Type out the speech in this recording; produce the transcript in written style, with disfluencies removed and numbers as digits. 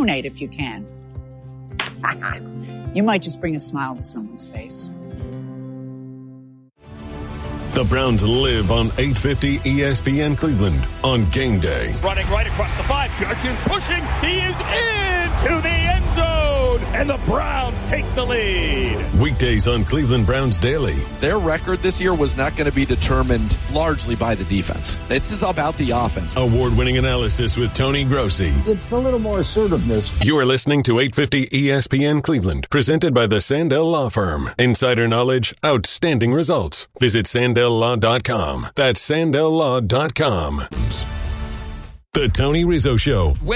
donate if you can. You might just bring a smile to someone's face. The Browns live on 850 ESPN Cleveland on game day. Running right across the 5. Judkins pushing. He is into the end zone. And the Browns take the lead. Weekdays on Cleveland Browns Daily. Their record this year was not going to be determined largely by the defense. This is about the offense. Award-winning analysis with Tony Grossi. It's a little more assertiveness. You are listening to 850 ESPN Cleveland, presented by the Sandell Law Firm. Insider knowledge, outstanding results. Visit SandellLaw.com. That's SandellLaw.com. The Tony Rizzo Show.